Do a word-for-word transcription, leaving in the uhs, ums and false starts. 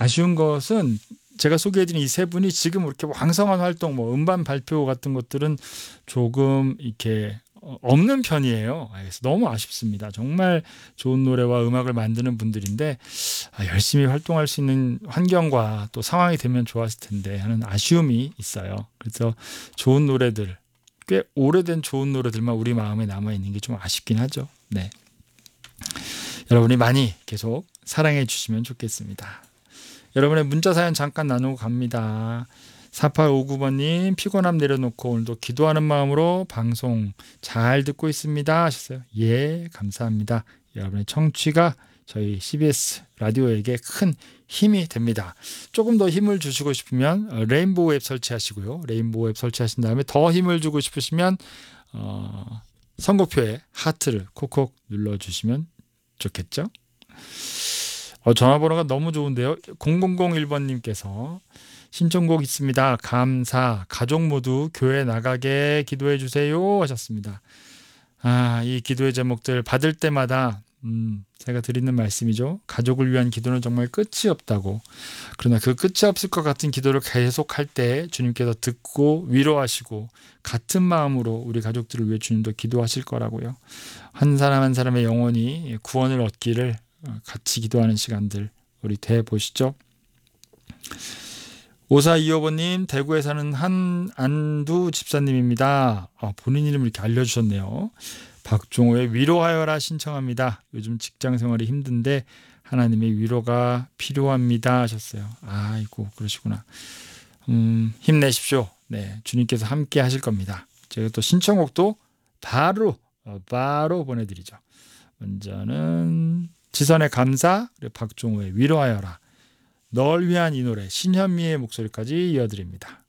아쉬운 것은 제가 소개해드린 이 세 분이 지금 이렇게 왕성한 활동, 뭐 음반 발표 같은 것들은 조금 이렇게 없는 편이에요. 그래서 너무 아쉽습니다. 정말 좋은 노래와 음악을 만드는 분들인데 열심히 활동할 수 있는 환경과 또 상황이 되면 좋았을 텐데 하는 아쉬움이 있어요. 그래서 좋은 노래들, 꽤 오래된 좋은 노래들만 우리 마음에 남아있는 게 좀 아쉽긴 하죠. 네. 여러분이 많이 계속 사랑해 주시면 좋겠습니다. 여러분의 문자 사연 잠깐 나누고 갑니다. 사팔오구 번님 피곤함 내려놓고 오늘도 기도하는 마음으로 방송 잘 듣고 있습니다 하셨어요. 예, 감사합니다. 여러분의 청취가 저희 씨비에스 라디오에게 큰 힘이 됩니다. 조금 더 힘을 주시고 싶으면 레인보우 앱 설치하시고요. 레인보우 앱 설치하신 다음에 더 힘을 주고 싶으시면 어, 선곡표에 하트를 콕콕 눌러주시면 좋겠죠. 어, 전화번호가 너무 좋은데요. 공공공일 번님께서 신청곡 있습니다. 감사. 가족 모두 교회 나가게 기도해 주세요 하셨습니다. 아, 이 기도의 제목들 받을 때마다 음, 제가 드리는 말씀이죠. 가족을 위한 기도는 정말 끝이 없다고. 그러나 그 끝이 없을 것 같은 기도를 계속할 때 주님께서 듣고 위로하시고 같은 마음으로 우리 가족들을 위해 주님도 기도하실 거라고요. 한 사람 한 사람의 영혼이 구원을 얻기를 같이 기도하는 시간들 우리 돼보시죠. 오사이오 번님 대구에 사는 한안두 집사님입니다. 아, 본인 이름을 이렇게 알려주셨네요. 박종호의 위로하여라 신청합니다. 요즘 직장생활이 힘든데 하나님의 위로가 필요합니다 하셨어요. 아이고 그러시구나. 음, 힘내십시오. 네, 주님께서 함께 하실 겁니다. 제가 또 신청곡도 바로 바로 보내드리죠. 먼저는 지선의 감사, 그리고 박종호의 위로하여라, 널 위한 이 노래 신현미의 목소리까지 이어드립니다.